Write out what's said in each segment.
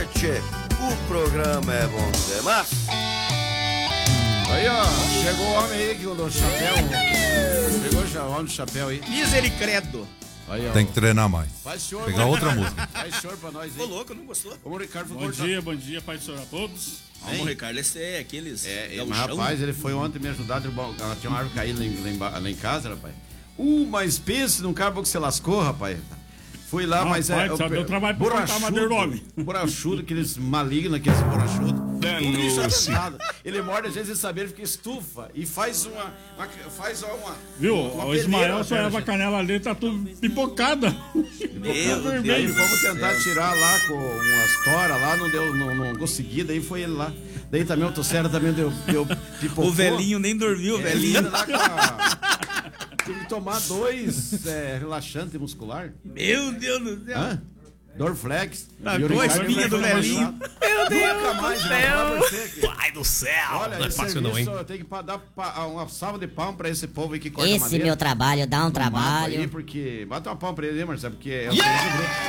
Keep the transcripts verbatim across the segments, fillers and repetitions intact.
tchê. O programa é bom demais. Aí, ó, chegou o homem aí que o do chapéu. Chegou já o homem do chapéu aí. Misericredo. Aí, ó. Tem que treinar mais. Faz senhor. Pegar outra música. Faz senhor pra nós aí. Ô, louco, não gostou? Como o Ricardo foi Bom cortar. dia, bom dia, Pai do Senhor a todos. Vamos, Ricardo, esse é aqueles. É, gauchão. mas rapaz, ele foi ontem me ajudar a derrubar. Ela tinha uma árvore caída lá em, lá em ba- lá em casa, rapaz. Uh, mas pense num cara que você lascou, rapaz. Fui lá, Rapaz, mas é. só deu trabalho pra cortar madeira do homem. Borrachudo, aqueles malignos, aqueles borrachudos. Danou-se. Ele morde às vezes sem saber, ele fica estufa e faz uma. uma faz uma. Viu? uma O Ismael peneira, só né, leva a gente? canela ali, tá tudo pipocada. Meu E aí Deus. vamos tentar tirar lá com umas toras lá, não deu, não, não consegui, daí foi ele lá. Daí também o Tossera também deu, deu pipocou. O velhinho nem dormiu, o É, velhinho. ele lá com a- Tive que tomar dois é, relaxantes muscular. Meu Deus do céu. Hã? Dorflex. Tá E o com a Ricardo espinha foi do machucado. velhinho. Meu Deus Nunca mais, eu vou falar pra você que- Pai do céu! Olha, Não é esse fácil não, hein? serviço, eu tenho que pa- dar pa- uma salva de palma pra esse povo aí que corta Esse madeira. meu trabalho dá um Mata Aí, trabalho. porque... Bota uma palma pra ele, né, Marcelo? Porque é o serviço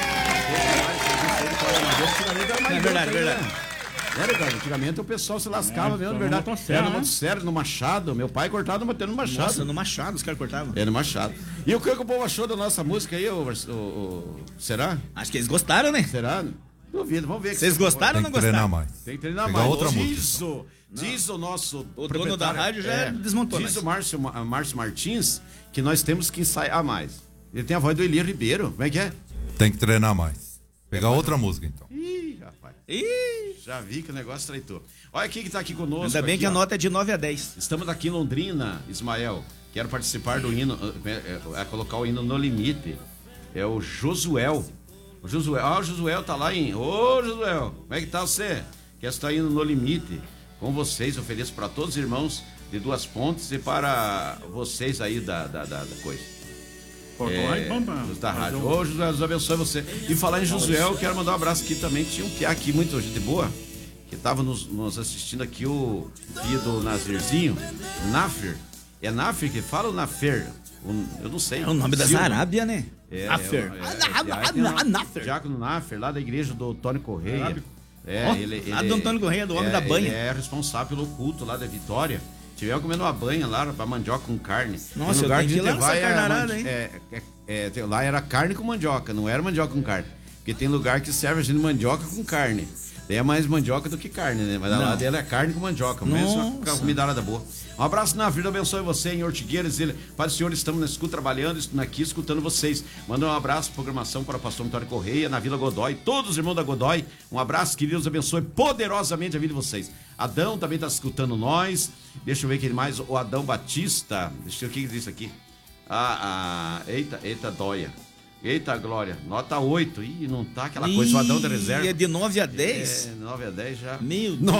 bruto. É verdade, verdade. É verdade, antigamente o pessoal se lascava É, mesmo, só de verdade. na motosserra, Era no né? motosserra, no machado. Meu pai cortava no, no machado. Nossa, no machado os caras cortavam. É no machado. E o que, que o povo achou da nossa música aí, ô, o, o- será? Acho que eles gostaram, né? Será? Duvido, vamos ver. Vocês gostaram Tem ou que não treinar gostaram? mais. Tem que treinar Pegar mais. outra diz, música, o, diz o nosso O dono proprietário, da rádio já desmontou Diz nós. o Márcio, Ma- Márcio Martins que nós temos que ensaiar mais. Ele tem a voz do Eli Ribeiro. Como é que é? Tem que treinar mais. Pegar outra música, então. Ih, rapaz. Ih, Já vi que o negócio treitou. Olha quem que tá aqui conosco. ainda bem aqui, que a ó. nota é de nove a dez. Estamos aqui em Londrina, Ismael. Quero participar do hino, é, é, é colocar o hino No Limite. É o Josuel. O Josuel, ah, o Josuel tá lá em... Ô, Josuel, como é que tá você? Quer estar indo No Limite. Com vocês, ofereço para todos os irmãos de Duas Pontes e para vocês aí da, da, da, da coisa. Cortou lá É, e vamos pra- dos da rádio. fazer um- Ô, Josué, Deus abençoe você. E falar em Josué, eu quero mandar um abraço aqui também. Tinha um piá aqui, muita gente boa, que tava nos, nos assistindo aqui, o filho do Nazirzinho, Nafer. É Nafer que fala ou Nafer? O- Eu não sei. É o nome das Silva. Arábia, né? É, Nafer. é, é, Ah, é, ah, é, tem um ah, Nafer. Diácono Nafer, lá da igreja do Tony Correia. É, Ó, ele, lá ele- do Antônio Correia, do homem é, da banha. Ele é responsável pelo culto lá da Vitória. Tivemos comendo uma banha lá pra mandioca com carne. Nossa, Tem lugar eu tenho que ir a lá gente nessa vai, é carnarada, mandi- hein? é, é, é, tem- lá era carne com mandioca, não era mandioca com carne. Porque tem lugar que serve a gente mandioca com carne. Daí é mais mandioca do que carne, né? Mas lá dela é carne com mandioca. Mesmo uma Nossa. comida lá da boa. Um abraço na vida, abençoe você em Ortigueiras. Ele, Pai do Senhor, estamos na escuta, trabalhando, estamos aqui escutando vocês. Manda um abraço, programação para o pastor Antônio Correia, na Vila Godói, todos os irmãos da Godói. Um abraço, que Deus abençoe poderosamente a vida de vocês. Adão também está escutando nós. Deixa eu ver quem mais. O Adão Batista. Deixa eu ver o que ele disse aqui. Ah, ah, eita, eita, dóia. Eita, Glória. Nota oito. Ih, não tá aquela coisa, o Adão da reserva. E é de nove a dez? É, nove a dez já. Meu Deus.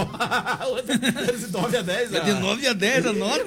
nove a dez, É de nove a dez a nota?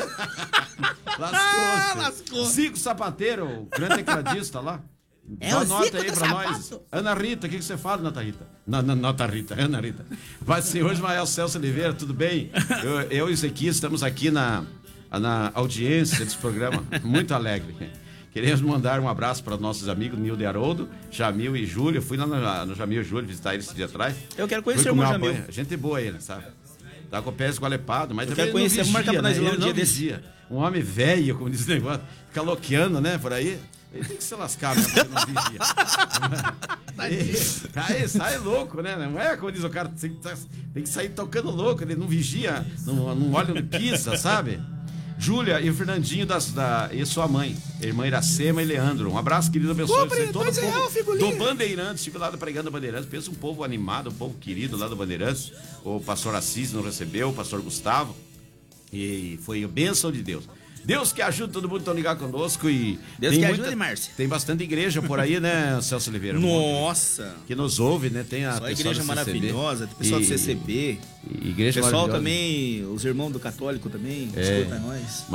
Lascou-se. lascou. Zico Sapateiro, o grande tecladista lá. É Dá o nota Zico aí do pra Sapato. nós. Ana Rita, o que, que você fala, Nata Rita? Não, não, Nota Rita, Ana Rita. Vai ser hoje, Mael Celso Oliveira, tudo bem? Eu, eu e o Zequias estamos aqui na, na audiência desse programa, muito alegre. Queremos mandar um abraço para nossos amigos Nildo e Haroldo, Jamil e Júlio. Eu fui lá no, no Jamil e Júlio visitar eles esse dia atrás. Eu quero Fui conhecer o comer meu uma Jamil. banha. Gente boa ele, sabe? Tá com o pé esgualepado, mas Eu também quero ele não conhecer, vamos marcar vigia, pra nós ir lá Ele um não dia desse. vigia. Um homem velho, como diz o negócio, fica loqueando, né, por aí. Ele tem que se lascar mesmo, porque não vigia. E- aí sai louco, né? Não é como diz o cara, tem que, tem que sair tocando louco, ele não vigia, não, não olha no pisa, sabe? Júlia e o Fernandinho das, da, e sua mãe, irmã Iracema e Leandro. Um abraço, querido, abençoe Compre você, todo o dois real, povo figurinha. do Bandeirantes. Estive lá pregando Bandeirantes, pensa um povo animado, um povo querido lá do Bandeirantes. O pastor Assis não recebeu, o pastor Gustavo. E foi a bênção de Deus. Deus que ajude todo mundo a ligar conosco e... Deus tem que ajude, Márcio. Tem bastante igreja por aí, né, Celso Oliveira? Nossa. Que nos ouve, né? Tem a Só pessoal igreja do C C B. maravilhosa, tem pessoal do E- C C B. e Igreja Pessoal maravilhosa. também, os irmãos do católico também, É. escuta nós.